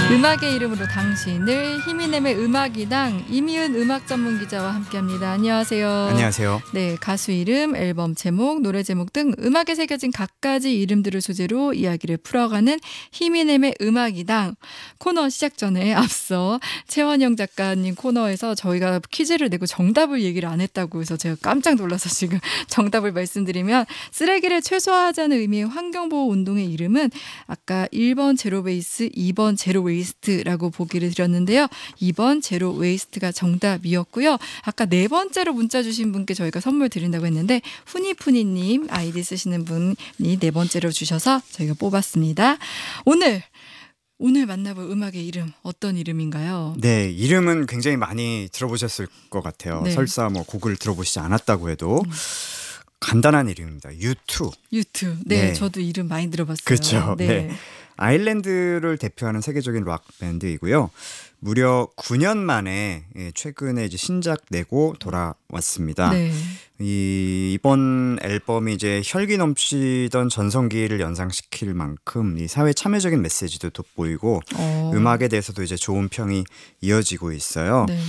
음악의 이름으로 당신을 히미넴의 음악이당 이미은 음악 전문 기자와 함께합니다. 안녕하세요. 안녕하세요. 네, 가수 이름, 앨범 제목, 노래 제목 등 음악에 새겨진 갖가지 이름들을 소재로 이야기를 풀어가는 히미넴의 음악이당 코너 시작 전에 앞서 최원영 작가님 코너에서 저희가 퀴즈를 내고 정답을 얘기를 안 했다고 해서 제가 깜짝 놀라서 지금 정답을 말씀드리면 쓰레기를 최소화하자는 의미의 환경보호 운동의 이름은 아까 1번 제로베이스, 2번 제로웨이스트라고 보기를 드렸는데요. 2번 제로웨이스트가 정답이었고요. 아까 네 번째로 문자 주신 분께 저희가 선물 드린다고 했는데 후니푸니님 아이디 쓰시는 분이 네 번째로 주셔서 저희가 뽑았습니다. 오늘 만나볼 음악의 이름 어떤 이름인가요? 네, 이름은 굉장히 많이 들어보셨을 것 같아요. 네. 설사 뭐 곡을 들어보시지 않았다고 해도 간단한 이름입니다. U2. U2. 네, 네. 저도 이름 많이 들어봤어요. 그렇죠. 네. 아일랜드를 대표하는 세계적인 락 밴드이고요. 무려 9년 만에 최근에 이제 신작 내고 돌아왔습니다. 네. 이번 앨범이 이제 혈기 넘치던 전성기를 연상시킬 만큼 이 사회 참여적인 메시지도 돋보이고 음악에 대해서도 이제 좋은 평이 이어지고 있어요. 네.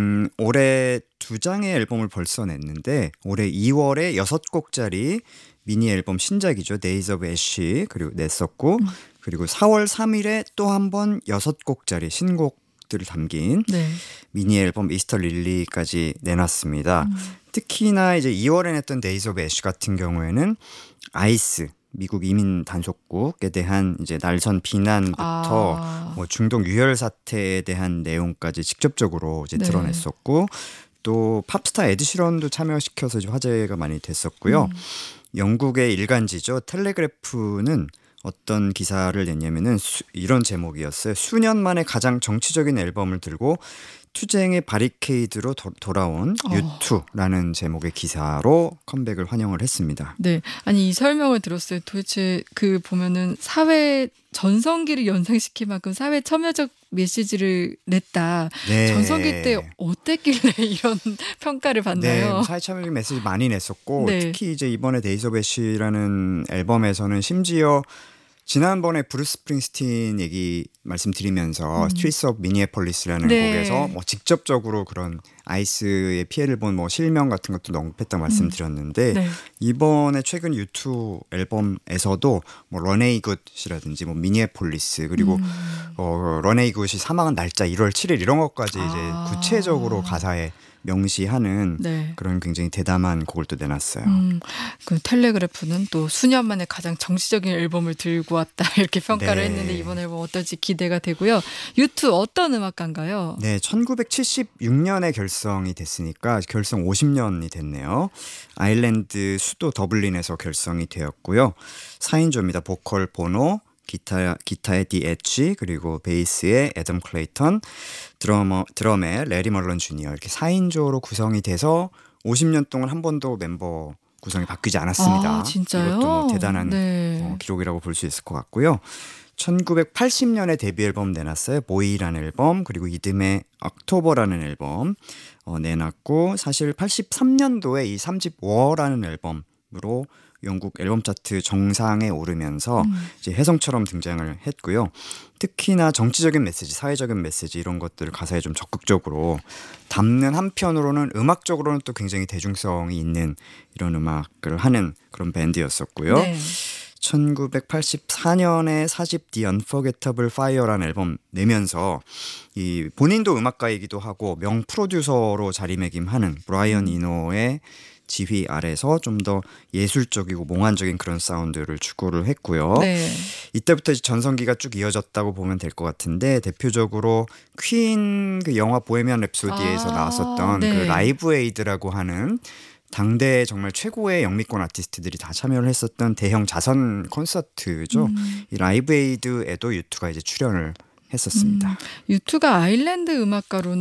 올해 2장의 앨범을 벌써 냈는데 올해 2월에 6곡짜리 미니 앨범 신작이죠. Days of Ash 그리고 냈었고 그리고 4월 3일에 또 한 번 6곡짜리 신곡들을 담긴 네. 미니 앨범 미스터 릴리까지 내놨습니다. 특히나 이제 2월에 냈던 Days of Ash 같은 경우에는 아이스 미국 이민 단속국에 대한 이제 날선 비난부터 뭐 중동 유혈 사태에 대한 내용까지 직접적으로 이제 드러냈었고 또 팝스타 에드 시런도 참여시켜서 이제 화제가 많이 됐었고요. 영국의 일간지죠. 텔레그래프는 어떤 기사를 냈냐면은 이런 제목이었어요. 수년 만에 가장 정치적인 앨범을 들고 투쟁의 바리케이드로 돌아온 U2라는 제목의 기사로 컴백을 환영을 했습니다. 네, 아니 이 설명을 들었어요. 도대체 그 보면은 사회 전성기를 연상시킬 만큼 사회 참여적 메시지를 냈다. 네. 전성기 때 어땠길래 이런 평가를 받나요? 네, 사회 참여적 메시지 많이 냈었고 네. 특히 이제 이번에 데이즈 오브 애쉬라는 앨범에서는 심지어 지난번에 브루스 스프링스틴 얘기 말씀드리면서 스트리트스 오브 미니애폴리스라는 네. 곡에서 뭐 직접적으로 그런 아이스의 피해를 본 뭐 실명 같은 것도 언급했다고 말씀드렸는데 네. 이번에 최근 U2 앨범에서도 뭐 런에이 굿이라든지 뭐 미니애폴리스 그리고 런에이 굿이 사망한 날짜 1월 7일 이런 것까지 이제 구체적으로 가사에 명시하는 네. 그런 굉장히 대담한 곡을 또 내놨어요. 그 텔레그래프는 또 수년 만에 가장 정치적인 앨범을 들고 왔다 이렇게 평가를 네. 했는데 이번 앨범 어떨지 기대가 되고요. U2 어떤 음악가인가요? 네, 1976년에 결성이 됐으니까 결성 50년이 됐네요. 아일랜드 수도 더블린에서 결성이 되었고요. 4인조입니다. 보컬 보노, 기타의 디 엣지, 그리고 베이스의 애덤 클레이턴, 드럼의 레리 멀런 주니어 이렇게 4인조로 구성이 돼서 50년 동안 한 번도 멤버 구성이 바뀌지 않았습니다. 진짜요? 이것도 뭐 대단한 네. 기록이라고 볼 수 있을 것 같고요. 1980년에 데뷔 앨범 내놨어요. 보이라는 앨범 그리고 이듬해 억토버라는 앨범 내놨고 사실 83년도에 이 3집 워라는 앨범으로 영국 앨범 차트 정상에 오르면서 이제 혜성처럼 등장을 했고요. 특히나 정치적인 메시지, 사회적인 메시지 이런 것들을 가사에 좀 적극적으로 담는 한편으로는 음악적으로는 또 굉장히 대중성이 있는 이런 음악을 하는 그런 밴드였었고요. 네. 1984년에 4집 The Unforgettable Fire라는 앨범 내면서 이 본인도 음악가이기도 하고 명 프로듀서로 자리매김하는 브라이언 이노의 지휘 아래서 좀 더 예술적이고 몽환적인 그런 사운드를 추구를 했고요. 네. 이때부터 이제 전성기가 쭉 이어졌다고 보면 될 것 같은데 대표적으로 퀸 그 영화 보헤미안 랩소디에서 나왔었던 네. 그 라이브 에이드라고 하는 당대 정말 최고의 영미권 아티스트들이 다 참여를 했었던 대형 자선 콘서트죠. 이 라이브 에이드에도 U2가 이제 출연을 했었습니다. U2가 아일랜드 음악가로는